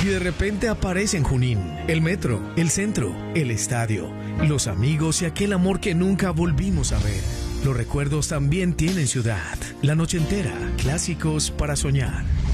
Y de repente aparece en Junín el metro, el centro, el estadio, los amigos y aquel amor que nunca volvimos a ver. Los recuerdos también tienen ciudad. La noche entera, clásicos para soñar.